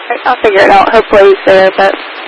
I'll figure it out. Hopefully he's there, but